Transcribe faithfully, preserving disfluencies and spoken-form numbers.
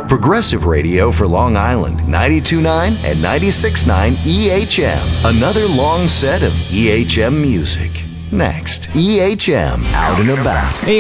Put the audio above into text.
Progressive Radio for Long Island, ninety-two point nine and ninety-six point nine E H M. Another long set of E H M music. Next, E H M Out and About.